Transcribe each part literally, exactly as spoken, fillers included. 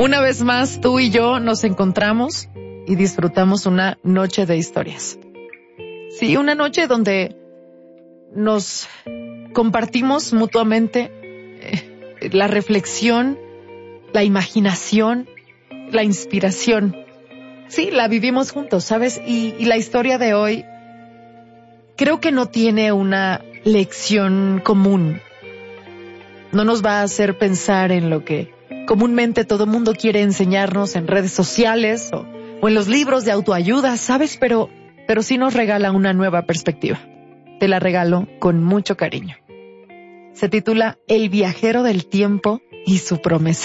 Una vez más, tú y yo nos encontramos y disfrutamos una noche de historias. Sí, una noche donde nos compartimos mutuamente eh, la reflexión, la imaginación, la inspiración. Sí, la vivimos juntos, ¿sabes? Y, y la historia de hoy creo que no tiene una lección común. No nos va a hacer pensar en lo que comúnmente todo mundo quiere enseñarnos en redes sociales o, o en los libros de autoayuda, ¿sabes? Pero, pero sí nos regala una nueva perspectiva. Te la regalo con mucho cariño. Se titula El viajero del tiempo y su promesa.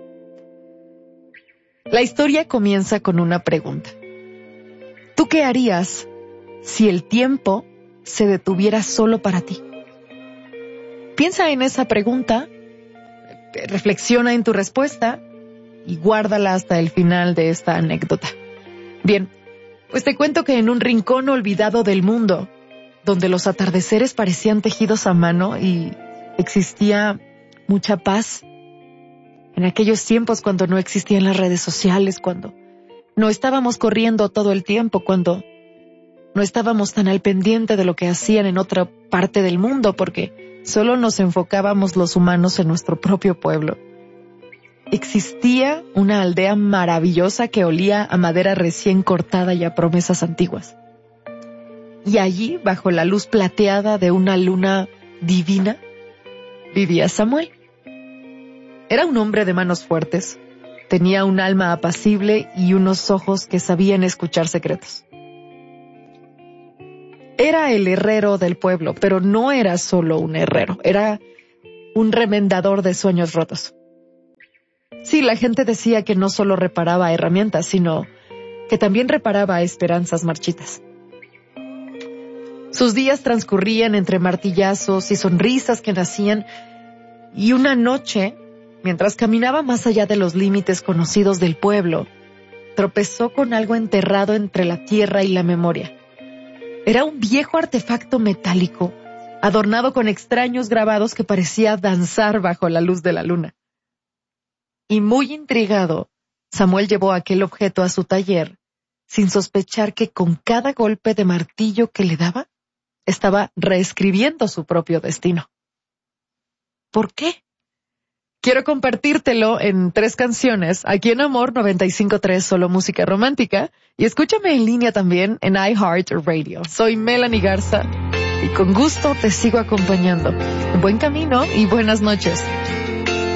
La historia comienza con una pregunta. ¿Tú qué harías si el tiempo se detuviera solo para ti? Piensa en esa pregunta, reflexiona en tu respuesta y guárdala hasta el final de esta anécdota. Bien, pues te cuento que en un rincón olvidado del mundo, donde los atardeceres parecían tejidos a mano y existía mucha paz, en aquellos tiempos cuando no existían las redes sociales, cuando no estábamos corriendo todo el tiempo, cuando no estábamos tan al pendiente de lo que hacían en otra parte del mundo, porque solo nos enfocábamos los humanos en nuestro propio pueblo. Existía una aldea maravillosa que olía a madera recién cortada y a promesas antiguas. Y allí, bajo la luz plateada de una luna divina, vivía Samuel. Era un hombre de manos fuertes, tenía un alma apacible y unos ojos que sabían escuchar secretos. Era el herrero del pueblo, pero no era solo un herrero, era un remendador de sueños rotos. Sí, la gente decía que no solo reparaba herramientas, sino que también reparaba esperanzas marchitas. Sus días transcurrían entre martillazos y sonrisas que nacían, y una noche, mientras caminaba más allá de los límites conocidos del pueblo, tropezó con algo enterrado entre la tierra y la memoria. Era un viejo artefacto metálico, adornado con extraños grabados que parecía danzar bajo la luz de la luna. Y muy intrigado, Samuel llevó aquel objeto a su taller, sin sospechar que con cada golpe de martillo que le daba, estaba reescribiendo su propio destino. ¿Por qué? Quiero compartírtelo en tres canciones, aquí en Amor noventa y cinco punto tres, solo música romántica, y escúchame en línea también en iHeartRadio. Soy Melanie Garza y con gusto te sigo acompañando. Buen camino y buenas noches.